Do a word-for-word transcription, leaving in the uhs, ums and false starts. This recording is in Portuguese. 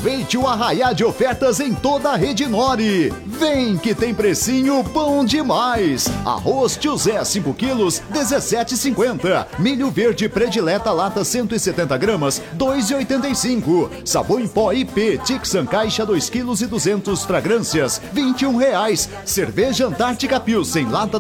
Aproveite o arraiá de ofertas em toda a Rede Nori. Vem que tem precinho bom demais. Arroz Tio Zé cinco quilos, dezessete e cinquenta. Milho verde predileta lata cento e setenta gramas, dois e oitenta e cinco. Sabão em pó I P Tixan caixa dois quilos e duzentos fragrâncias, vinte e um reais. Cerveja Antártica Pilsen lata